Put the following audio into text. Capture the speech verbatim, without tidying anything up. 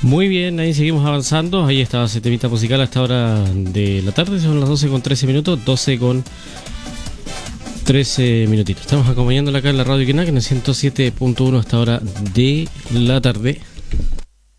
Muy bien, ahí seguimos avanzando. Ahí estaba ese temita musical hasta hora de la tarde. Son las doce con trece minutos. doce con trece minutitos. Estamos acompañándola acá en la Radio Quenac en el ciento siete punto uno hasta hora de la tarde.